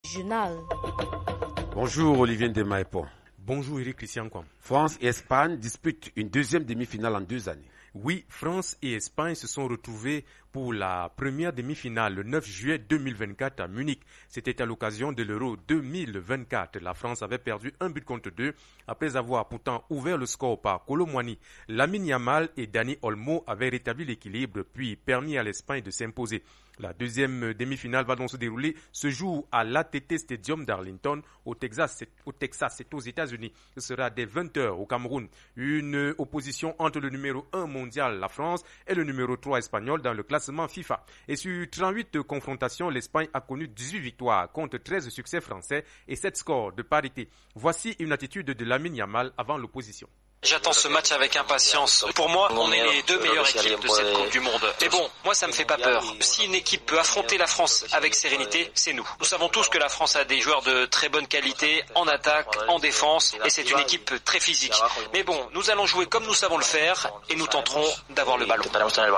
journal. Bonjour Olivier Ndemaepo. Bonjour Eric Christian Kwam. France et Espagne disputent une deuxième demi-finale en 2 années. Oui, France et Espagne se sont retrouvés pour la première demi-finale le 9 juillet 2024 à Munich. C'était à l'occasion de l'Euro 2024. La France avait perdu 1-2 après avoir pourtant ouvert le score par Kolo Muani. Lamine Yamal et Dani Olmo avaient rétabli l'équilibre puis permis à l'Espagne de s'imposer. La deuxième demi-finale va donc se dérouler ce jour à l'AT&T Stadium d'Arlington au Texas, c'est aux États-Unis. Ce sera dès 20h au Cameroun. Une opposition entre le numéro 1 mondial, la France, et le numéro 3 espagnol dans le classement FIFA. Et sur 38 confrontations, l'Espagne a connu 18 victoires contre 13 succès français et 7 scores de parité. Voici une attitude de Lamine Yamal avant l'opposition. J'attends ce match avec impatience. Pour moi, on est les deux meilleures équipes de cette Coupe du Monde. Mais bon, moi ça me fait pas peur. Si une équipe peut affronter la France avec sérénité, c'est nous. Nous savons tous que la France a des joueurs de très bonne qualité, en attaque, en défense, et c'est une équipe très physique. Mais bon, nous allons jouer comme nous savons le faire, et nous tenterons d'avoir le ballon.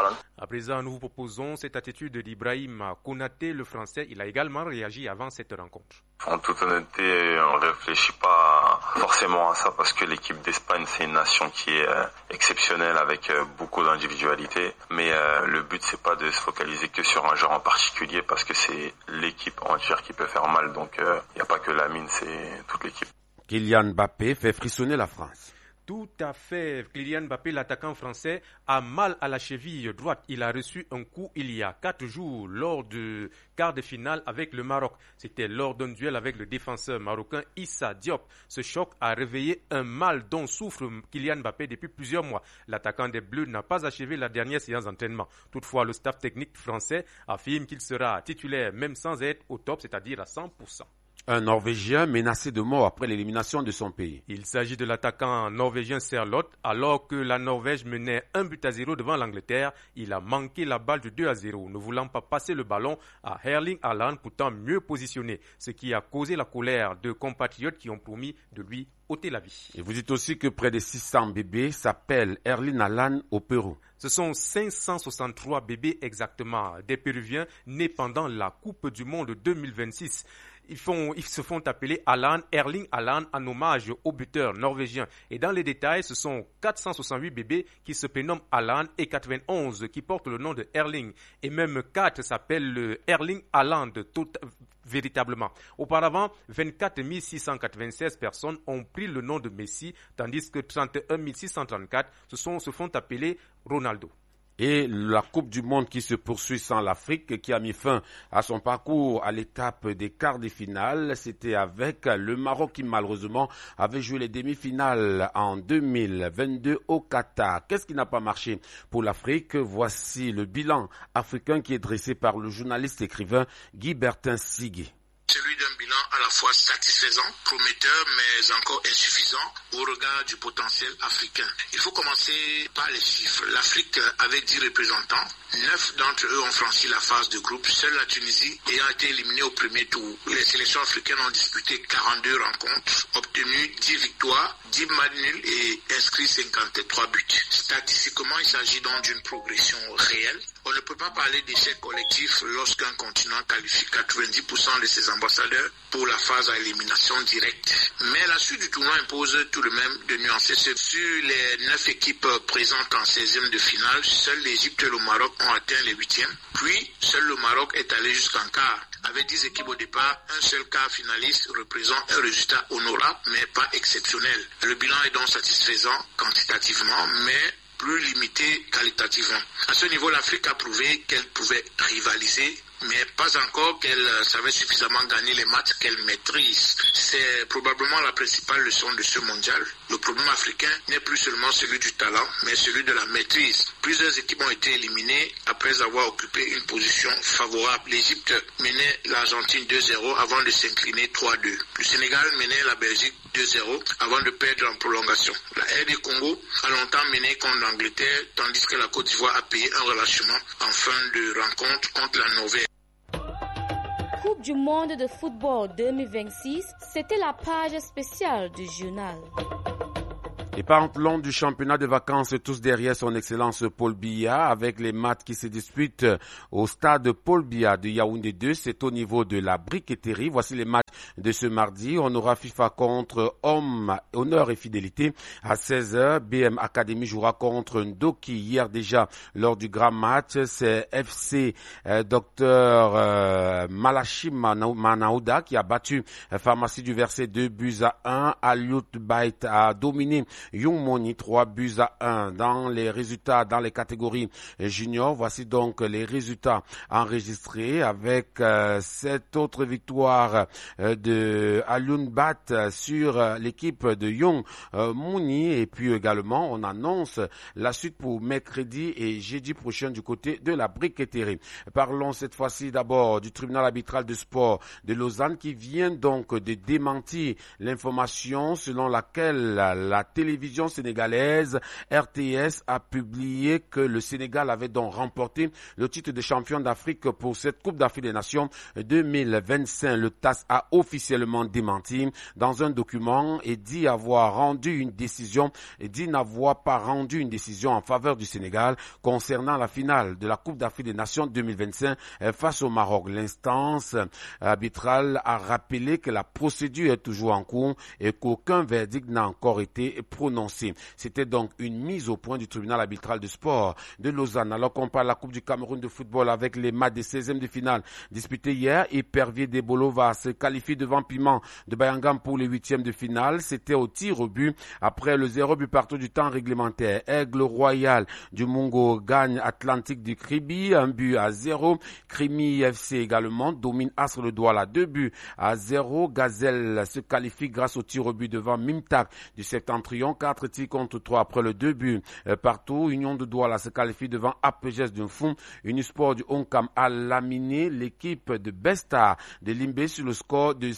À présent, nous vous proposons cette attitude d'Ibrahim Konaté, le Français. Il a également réagi avant cette rencontre. En toute honnêteté, on ne réfléchit pas forcément à ça parce que l'équipe d'Espagne, c'est une nation qui est exceptionnelle avec beaucoup d'individualité. Mais le but, c'est pas de se focaliser que sur un joueur en particulier parce que c'est l'équipe entière qui peut faire mal. Donc, il n'y a pas que Lamine, c'est toute l'équipe. Kylian Mbappé fait frissonner la France. Tout à fait. Kylian Mbappé, l'attaquant français, a mal à la cheville droite. Il a reçu un coup il y a 4 jours lors du quart de finale avec le Maroc. C'était lors d'un duel avec le défenseur marocain Issa Diop. Ce choc a réveillé un mal dont souffre Kylian Mbappé depuis plusieurs mois. L'attaquant des Bleus n'a pas achevé la dernière séance d'entraînement. Toutefois, le staff technique français affirme qu'il sera titulaire même sans être au top, c'est-à-dire à 100%. Un Norvégien menacé de mort après l'élimination de son pays. Il s'agit de l'attaquant norvégien Sørloth. Alors que la Norvège menait 1-0 devant l'Angleterre, il a manqué la balle de 2-0, ne voulant pas passer le ballon à Erling Haaland, pourtant mieux positionné, ce qui a causé la colère de compatriotes qui ont promis de lui ôter la vie. Et vous dites aussi que près de 600 bébés s'appellent Erling Haaland au Pérou. Ce sont 563 bébés exactement, des Péruviens nés pendant la Coupe du Monde 2026. Ils se font appeler Erling Haaland en hommage au buteur norvégien. Et dans les détails, ce sont 468 bébés qui se prénomment Haaland et 91 qui portent le nom de Erling. Et même 4 s'appellent Erling Haaland véritablement. Auparavant, 24 696 personnes ont pris le nom de Messi, tandis que 31 634 se font appeler Ronaldo. Et la Coupe du Monde qui se poursuit sans l'Afrique, qui a mis fin à son parcours à l'étape des quarts de finale, c'était avec le Maroc qui malheureusement avait joué les demi-finales en 2022 au Qatar. Qu'est-ce qui n'a pas marché pour l'Afrique? Voici le bilan africain qui est dressé par le journaliste écrivain Guy Bertin Sigui. Celui d'un bilan à la fois satisfaisant, prometteur, mais encore insuffisant au regard du potentiel africain. Il faut commencer par les chiffres. L'Afrique avait 10 représentants. 9 d'entre eux ont franchi la phase de groupe. Seule la Tunisie ayant été éliminée au premier tour. Les sélections africaines ont disputé 42 rencontres, obtenu 10 victoires, 10 matchs nuls et inscrit 53 buts. Statistiquement, il s'agit donc d'une progression réelle. On ne peut pas parler d'échec collectif lorsqu'un continent qualifie 90% de ses ambassadeurs pour la phase à élimination directe. Mais la suite du tournoi impose tout de même de nuancer. Sur les 9 équipes présentes en 16e de finale, seuls l'Égypte et le Maroc ont atteint les 8e. Puis, seul le Maroc est allé jusqu'en quart. Avec 10 équipes au départ, un seul quart finaliste représente un résultat honorable, mais pas exceptionnel. Le bilan est donc satisfaisant quantitativement, mais plus limité qualitativement. À ce niveau, l'Afrique a prouvé qu'elle pouvait rivaliser, mais pas encore qu'elle savait suffisamment gagner les matchs qu'elle maîtrise. C'est probablement la principale leçon de ce mondial. Le problème africain n'est plus seulement celui du talent, mais celui de la maîtrise. Plusieurs équipes ont été éliminées après avoir occupé une position favorable. L'Égypte menait l'Argentine 2-0 avant de s'incliner 3-2. Le Sénégal menait la Belgique 2-0 avant de perdre en prolongation. La RD Congo a longtemps mené contre l'Angleterre, tandis que la Côte d'Ivoire a payé un relâchement en fin de rencontre contre la Norvège. Coupe du monde de football 2026, c'était la page spéciale du journal. Et parlons du championnat de vacances, tous derrière son excellence Paul Biya, avec les matchs qui se disputent au stade Paul Biya de Yaoundé 2. C'est au niveau de la briqueterie. Voici les matchs de ce mardi. On aura FIFA contre Homme, Honneur et Fidélité à 16h. BM Academy jouera contre Ndoki. Hier déjà, lors du grand match, c'est FC Dr Malachim Manaouda qui a battu Pharmacie du Verset 2-1. Aliout Bait a dominé Young Money 3-1 dans les résultats dans les catégories juniors. Voici donc les résultats enregistrés avec cette autre victoire de Alioun Bat sur l'équipe de Young Money. Et puis également, on annonce la suite pour mercredi et jeudi prochain du côté de la briqueterie. Parlons cette fois-ci d'abord du tribunal arbitral de sport de Lausanne qui vient donc de démentir l'information selon laquelle la télévision sénégalaise RTS a publié que le Sénégal avait donc remporté le titre de champion d'Afrique pour cette Coupe d'Afrique des Nations 2025. Le TAS a officiellement démenti dans un document et dit avoir rendu une décision et dit n'avoir pas rendu une décision en faveur du Sénégal concernant la finale de la Coupe d'Afrique des Nations 2025 face au Maroc. L'instance arbitrale a rappelé que la procédure est toujours en cours et qu'aucun verdict n'a encore été prononcé. C'était donc une mise au point du tribunal arbitral de sport de Lausanne. Alors qu'on parle de la Coupe du Cameroun de football avec les matchs des 16e de finale disputés hier, Épervier des Bolova se qualifie devant Piment de Bayangam pour les 8e de finale. C'était au tir au but après le 0 but partout du temps réglementaire. Aigle Royal du Mungo gagne Atlantique du Kribi 1-0. Krimi FC également domine Astre le Douala 2-0. Gazelle se qualifie grâce au tir au but devant Mimtak du Septentrion, 4 tirs contre 3 après le 2 buts partout. Union de Douala se qualifie devant APGS d'un fond. Unisport du Onkam a laminé l'équipe de Besta de Limbé sur le score de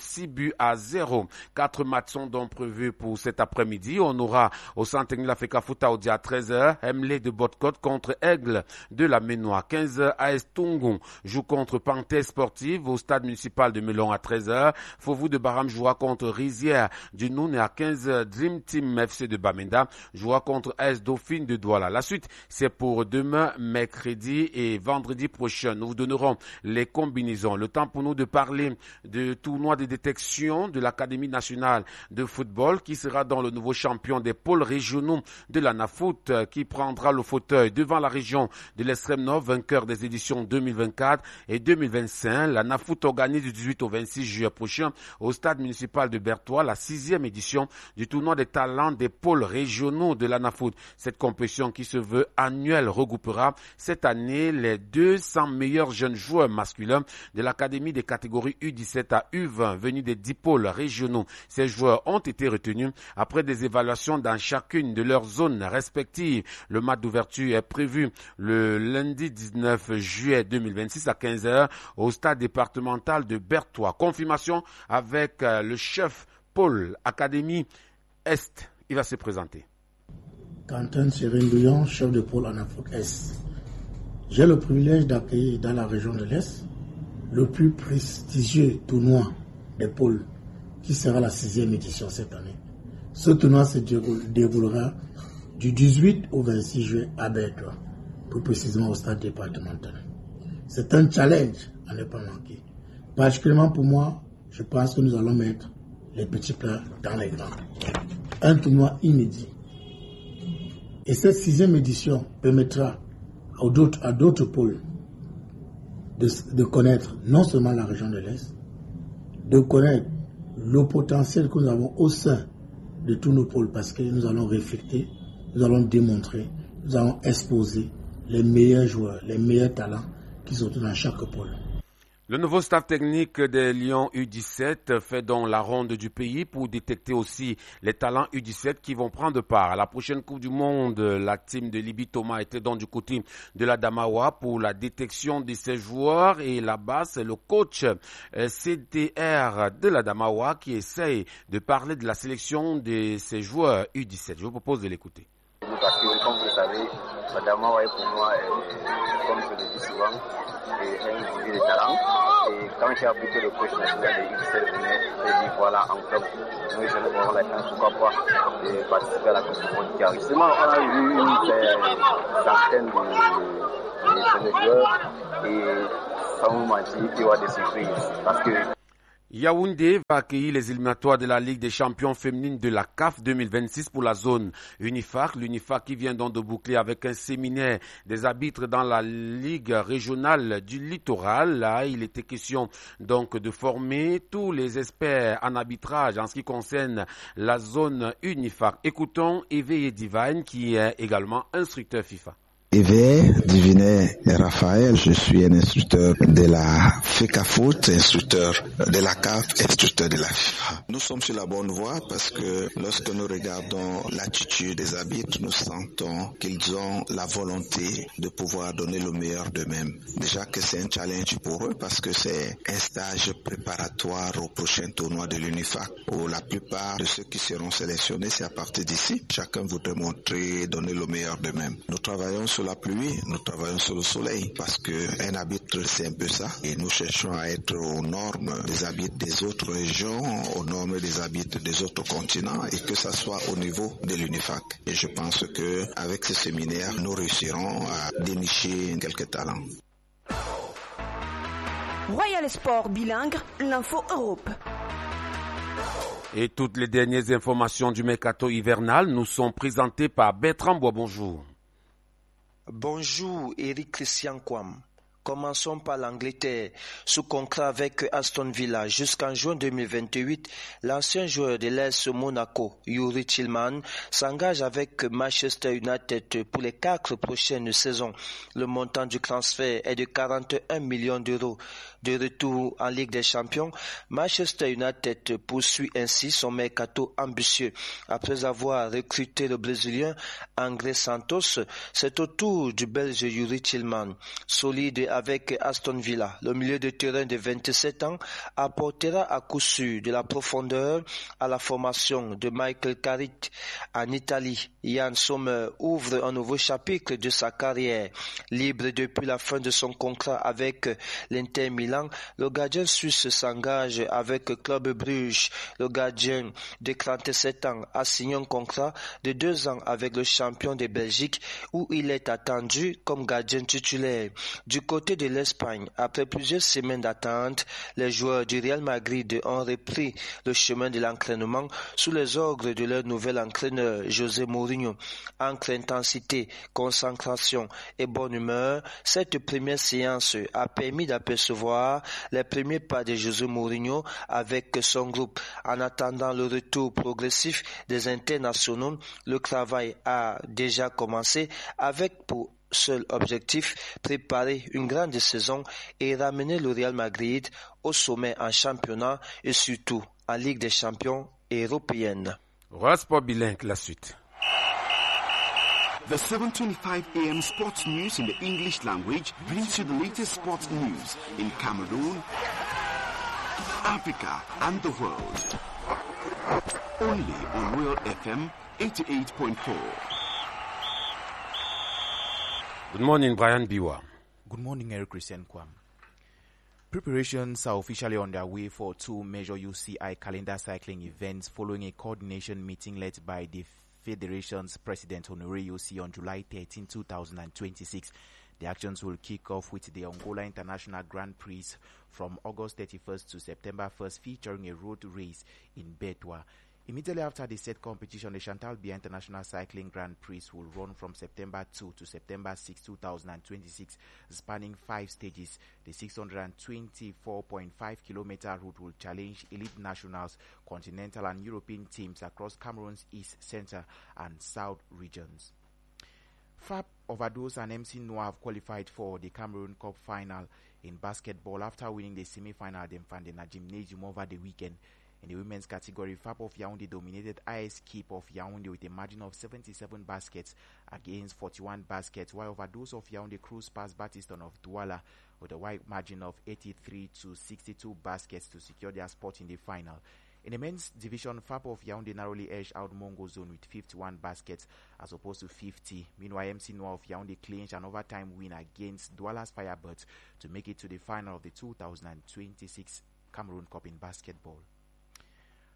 6-0. 4 matchs sont donc prévus pour cet après-midi. On aura au centre technique l'Africa Foutaoudi à 13h, Emlé de Botcote contre Aigle de la Ménois. 15h, AS Tungun joue contre Panthère Sportive au stade municipal de Melon à 13h. Fovou de Baram jouera contre Rizière du Noun et à 15h, Dream Team FC de Bamenda jouera contre AS Dauphine de Douala. La suite, c'est pour demain, mercredi et vendredi prochain. Nous vous donnerons les combinaisons. Le temps pour nous de parler de tournoi de détection de l'Académie nationale de football qui sera dans le nouveau champion des pôles régionaux de la NAFOOT qui prendra le fauteuil devant la région de l'extrême nord, vainqueur des éditions 2024 et 2025. La NAFOOT organise du 18 au 26 juillet prochain au stade municipal de Berthois la 6e édition du tournoi des talents des pôles régionaux de la NAFOOT. Cette compétition qui se veut annuelle regroupera cette année les 200 meilleurs jeunes joueurs masculins de l'Académie des catégories U17 à U20 venus des 10 pôles régionaux. Ces joueurs ont été retenus après des évaluations dans chacune de leurs zones respectives. Le match d'ouverture est prévu le lundi 19 juillet 2026 à 15h au stade départemental de Berthois. Confirmation avec le chef pôle Académie Est. Il va se présenter. Quentin Sérine-Bouillon, chef de pôle en Afrique Est. J'ai le privilège d'accueillir dans la région de l'Est le plus prestigieux tournoi des pôles qui sera la 6e édition cette année. Ce tournoi se déroulera du 18 au 26 juillet à Berthois, plus précisément au stade départemental. C'est un challenge à ne pas manquer. Particulièrement pour moi, je pense que nous allons mettre les petits plats dans les grands. Un tournoi inédit. Et cette 6e édition permettra à d'autres pôles de connaître non seulement la région de l'Est, de connaître le potentiel que nous avons au sein de tous nos pôles, parce que nous allons refléter, nous allons démontrer, nous allons exposer les meilleurs joueurs, les meilleurs talents qui sont dans chaque pôle. Le nouveau staff technique des Lions U17 fait donc la ronde du pays pour détecter aussi les talents U17 qui vont prendre part à la prochaine Coupe du Monde. La team de Libye Thomas était donc du côté de la Damawa pour la détection de ses joueurs et là-bas c'est le coach CDR de la Damawa qui essaye de parler de la sélection de ses joueurs U17. Je vous propose de l'écouter. Parce que comme vous le savez, la Damawa est pour moi, comme je le dis souvent, un vivier de talent. Et quand j'ai appliqué le coach national de U17 de voilà, en club. Nous, je vais avoir la chance, pourquoi pas, de participer à la Coupe du Monde qui arrive. Seulement, on a eu une centaine de joueurs et sans vous mentir, il y aura des surprises. Parce que Yaoundé va accueillir les éliminatoires de la Ligue des champions féminines de la CAF 2026 pour la zone Unifac. L'Unifac qui vient donc de boucler avec un séminaire des arbitres dans la Ligue régionale du littoral. Là, il était question donc de former tous les experts en arbitrage en ce qui concerne la zone Unifac. Écoutons Éveillé Divine qui est également instructeur FIFA. Éveillé Divinet Raphaël, je suis un instructeur de la FECAFOOT, instructeur de la CAF, instructeur de la FIFA. Nous sommes sur la bonne voie parce que lorsque nous regardons l'attitude des arbitres, nous sentons qu'ils ont la volonté de pouvoir donner le meilleur d'eux-mêmes. Déjà que c'est un challenge pour eux parce que c'est un stage préparatoire au prochain tournoi de l'UNIFAC où la plupart de ceux qui seront sélectionnés, c'est à partir d'ici. Chacun voudrait montrer, donner le meilleur d'eux-mêmes. Nous travaillons sur la pluie, nous travaillons sur le soleil parce que un arbitre c'est un peu ça et nous cherchons à être aux normes des arbitres des autres régions, aux normes des arbitres des autres continents et que ça soit au niveau de l'UNIFAC. Et je pense que avec ce séminaire, nous réussirons à dénicher quelques talents. Royal Sport bilingue, l'info Europe. Et toutes les dernières informations du mercato hivernal nous sont présentées par Bertrand Bois. Bonjour. Bonjour, Eric Christian Kwam. Commençons par l'Angleterre. Sous contrat avec Aston Villa jusqu'en juin 2028, l'ancien joueur de l'AS Monaco, Youri Tillman, s'engage avec Manchester United pour les 4 prochaines saisons. Le montant du transfert est de 41 millions d'euros. De retour en Ligue des Champions, Manchester United poursuit ainsi son mercato ambitieux. Après avoir recruté le Brésilien André Santos, c'est au tour du Belge Youri Tillman. Solide avec Aston Villa, le milieu de terrain de 27 ans apportera à coup sûr de la profondeur à la formation de Michael Carrick en Italie. Yann Sommer ouvre un nouveau chapitre de sa carrière. Libre depuis la fin de son contrat avec l'Inter Milan, le gardien suisse s'engage avec Club Bruges. Le gardien de 37 ans a signé un contrat de 2 ans avec le champion de Belgique où il est attendu comme gardien titulaire. Du côté de l'Espagne, après plusieurs semaines d'attente, les joueurs du Real Madrid ont repris le chemin de l'entraînement sous les ordres de leur nouvel entraîneur José Mourinho. Entre intensité, concentration et bonne humeur, cette première séance a permis d'apercevoir les premiers pas de José Mourinho avec son groupe. En attendant le retour progressif des internationaux, le travail a déjà commencé avec pour seul objectif préparer une grande saison et ramener le Real Madrid au sommet en championnat et surtout en Ligue des champions européenne. Sport bilingue, la suite. The 7:25 a.m. sports news in the English language brings you the latest sports news in Cameroon, Africa and the world. Only on Royal FM 88.4. Good morning, Brian Biwa. Good morning, Eric Christian Kwam. Preparations are officially underway for 2 major UCI calendar cycling events following a coordination meeting led by the Federation's President Honoré Yossi on July 13, 2026. The actions will kick off with the Angola International Grand Prix from August 31st to September 1st, featuring a road race in Betwa. Immediately after the said competition, the Chantal Biya International Cycling Grand Prix will run from September 2 to September 6, 2026, spanning 5 stages. The 624.5-kilometer route will challenge elite nationals, continental and European teams across Cameroon's East, Centre and South regions. FAP Overdose and MC Noah have qualified for the Cameroon Cup final in basketball after winning the semi-final at the Mfandena Gymnasium over the weekend. In the women's category, FAP of Yaoundé dominated IS Keep of Yaoundé with a margin of 77 baskets against 41 baskets, while Overdose of Yaoundé cruised past Battiston of Douala with a wide margin of 83 to 62 baskets to secure their spot in the final. In the men's division, FAP of Yaoundé narrowly edged out Mongo Zone with 51 baskets as opposed to 50. Meanwhile, MC Noah of Yaoundé clinched an overtime win against Douala's Firebirds to make it to the final of the 2026 Cameroon Cup in basketball.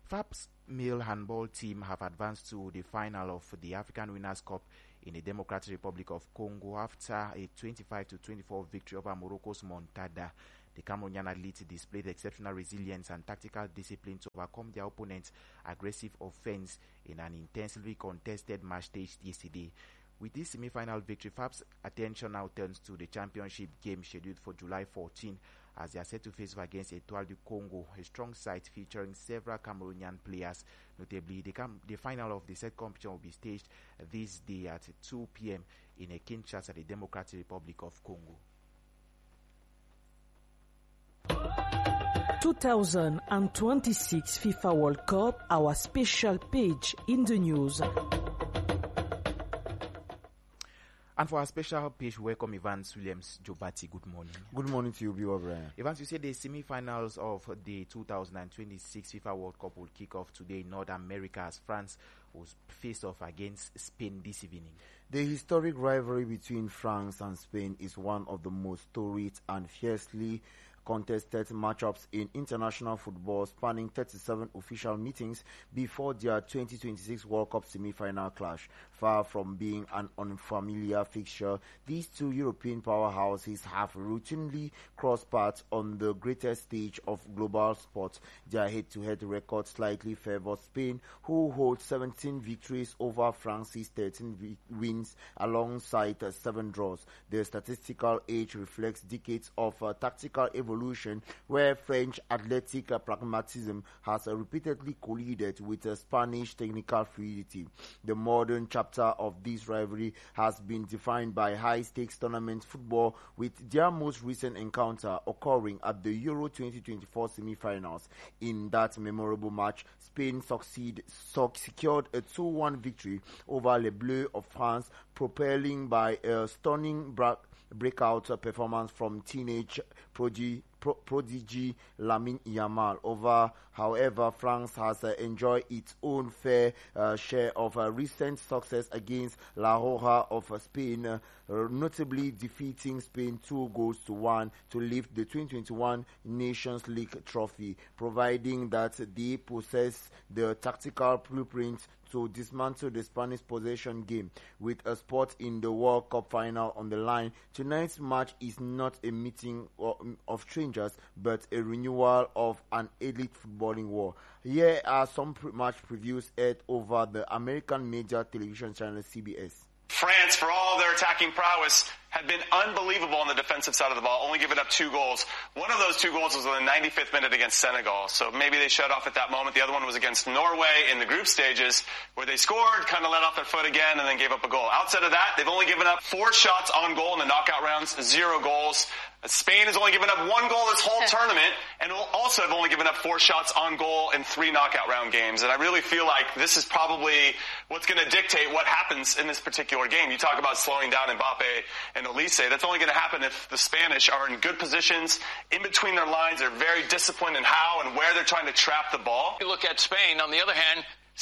FAP's male handball team have advanced to the final of the African Winners' Cup in the Democratic Republic of Congo after a 25-24 victory over Morocco's Montada. The Cameroonian athletes displayed exceptional resilience and tactical discipline to overcome their opponent's aggressive offense in an intensely contested match staged yesterday. With this semi-final victory, FAP's attention now turns to the championship game scheduled for July 14 as they are set to face off against Etoile du Congo, a strong side featuring several Cameroonian players. Notably, the final of the set competition will be staged this day at 2 p.m. in Kinshasa, the Democratic Republic of Congo. 2026 FIFA World Cup, our special page in the news. And for our special page, welcome Evans Williams Jobati. Good morning. Good morning to you, Bill Brian. Evans, you said the semi-finals of the 2026 FIFA World Cup will kick off today in North America as France will face off against Spain this evening. The historic rivalry between France and Spain is one of the most storied and fiercely contested matchups in international football, spanning 37 official meetings before their 2026 World Cup semi-final clash. Far from being an unfamiliar fixture, these two European powerhouses have routinely crossed paths on the greatest stage of global sport. Their head-to-head record slightly favors Spain, who hold 17 victories over France's 13 wins alongside 7 draws. The statistical age reflects decades of tactical evolution where French athletic pragmatism has repeatedly collided with Spanish technical fluidity. The modern chapter of this rivalry has been defined by high-stakes tournament football, with their most recent encounter occurring at the Euro 2024 semi-finals. In that memorable match, Spain secured a 2-1 victory over Les Bleus of France, propelling by a stunning breakout performance from teenage prodigy Lamine Yamal. However, France has enjoyed its own fair share of recent success against La Roja of Spain, notably defeating Spain 2-1 to lift the 2021 Nations League trophy, providing that they possess the tactical blueprint to dismantle the Spanish possession game. With a spot in the World Cup final on the line, tonight's match is not a meeting of strangers, but a renewal of an elite footballing war. Here are some match previews aired over the American major television channel CBS. France, for all their attacking prowess, had been unbelievable on the defensive side of the ball, only giving up 2 goals. One of those 2 goals was in the 95th minute against Senegal, so maybe they shut off at that moment. The other one was against Norway in the group stages, where they scored, kind of let off their foot again, and then gave up a goal. Outside of that, they've only given up 4 shots on goal in the knockout rounds, 0 goals. Spain has only given up 1 goal this whole tournament, and will also have only given up 4 shots on goal in 3 knockout round games. And I really feel like this is probably what's going to dictate what happens in this particular game. You talk about slowing down Mbappe and Olise. That's only going to happen if the Spanish are in good positions in between their lines. They're very disciplined in how and where they're trying to trap the ball. You look at Spain, on the other hand,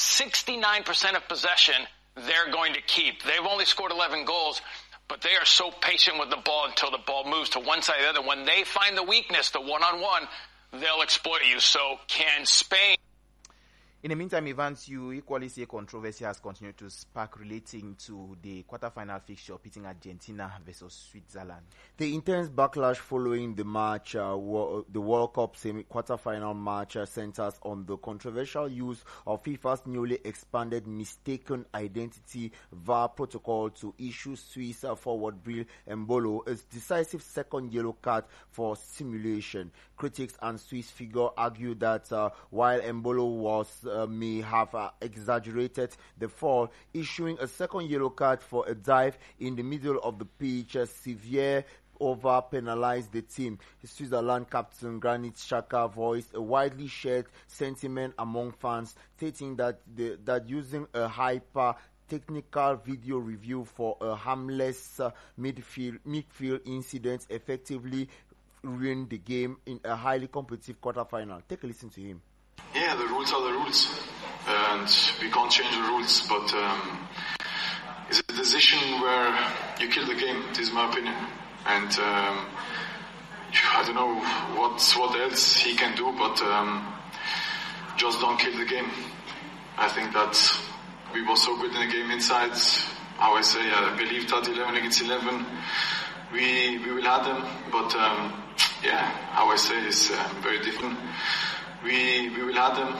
69% of possession they're going to keep. They've only scored 11 goals. But they are so patient with the ball until the ball moves to one side or the other. When they find the weakness, the one-on-one, they'll exploit you. So can Spain... In the meantime, Evans, you equally see controversy has continued to spark relating to the quarterfinal fixture pitting Argentina versus Switzerland. The intense backlash following the match, the World Cup quarterfinal match, centers on the controversial use of FIFA's newly expanded mistaken identity VAR protocol to issue Swiss forward Bril Embolo a decisive second yellow card for simulation. Critics and Swiss figure argue that while Embolo may have exaggerated the fall, issuing a second yellow card for a dive in the middle of the pitch severe over penalized the team. Switzerland captain Granit Xhaka voiced a widely shared sentiment among fans, stating that using a hyper technical video review for a harmless midfield incident effectively ruined the game in a highly competitive quarterfinal. Take a listen to him. Yeah, the rules are the rules, and we can't change the rules, but it's a decision where you kill the game, this is my opinion. And I don't know what else he can do, but just don't kill the game. I think that we were so good in the game inside. How I say, I believe that 11 against 11, we will have them. But how I say is very different. We will have them.